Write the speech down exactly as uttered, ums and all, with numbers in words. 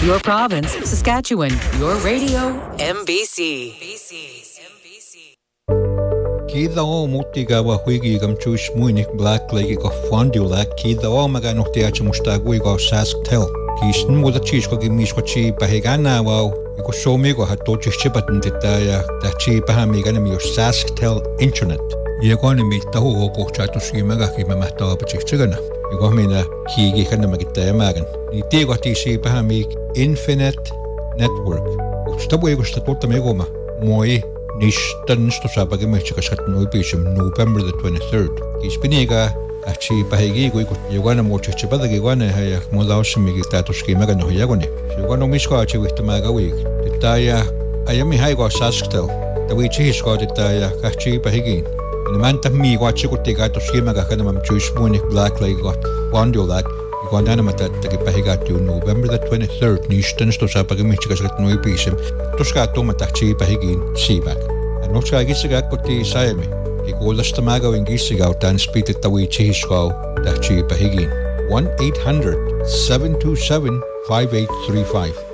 Your province, Saskatchewan. Your radio, M B C. Kida o mutiga wa huigi gam chush muinik black lake ko fondula kida o maga no te acha mustagu go sasktel kisn mo da chis ko gimis ko chi bahigana wa ko show me go hat to chipat ndeta da chi bahami gana mi sasktel internet ye ko ni mi ta ho ko cha to shi maga ki ma ta ba chi chigana ye ko mi na ki gi kana magita magan ni te go ti shi bahami infinite network ustabo ye go sta to me go ma moi Nishtan sto sabagi mechi kashat no bisham November the twenty-third. Kispiniga achi bahigi go yugana mo chichpada gwana haya modaush migitato schema no yagoni. Yugano misko achi with maga week. Taya ayami hay go sasktel. The we chi sko taya kachi bahigi. And the manta mi watch go take out schema gakanam Jewish munik black lake got wando that Guantanamata the Pahigato November the twenty-third, Nishtan sto sabagi mechi kashat no bisham. Toscato matachi bahigin seaback. And not sky gisagat got the Siame. He called us the mago in Gisigout and speak at the way chihisco that chi bahigin. one eight hundred seven two seven five eight three five.